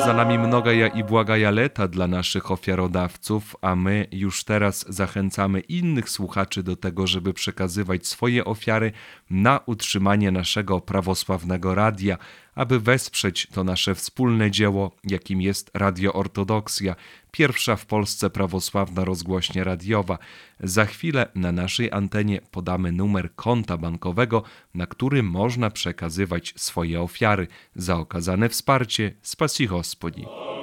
za nami mnogaja i błagaja lata dla naszych ofiarodawców, a my już teraz zachęcamy innych słuchaczy do tego, żeby przekazywać swoje ofiary na utrzymanie naszego prawosławnego radia, aby wesprzeć to nasze wspólne dzieło, jakim jest Radio Ortodoksja, pierwsza w Polsce prawosławna rozgłośnia radiowa. Za chwilę na naszej antenie podamy numer konta bankowego, na który można przekazywać swoje ofiary. Za okazane wsparcie spasi Gospodzi.